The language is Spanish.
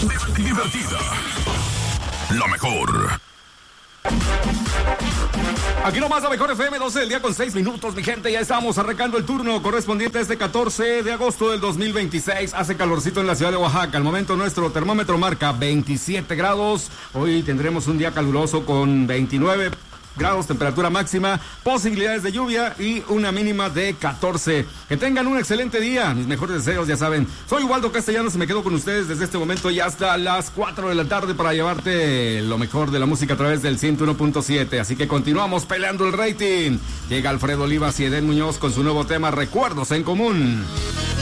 divertida. La mejor. Aquí nomás la mejor FM, 12 del día con 6 minutos, mi gente. Ya estamos arrancando el turno correspondiente a este 14 de agosto del 2026. Hace calorcito en la ciudad de Oaxaca. Al momento nuestro termómetro marca 27 grados. Hoy tendremos un día caluroso con 29 grados, temperatura máxima, posibilidades de lluvia y una mínima de 14. Que tengan un excelente día. Mis mejores deseos, ya saben. Soy Ubaldo Castellanos y me quedo con ustedes desde este momento y hasta las 4 de la tarde para llevarte lo mejor de la música a través del 101.7. Así que continuamos peleando el rating. Llega Alfredo Olivas y Edén Muñoz con su nuevo tema Recuerdos en Común.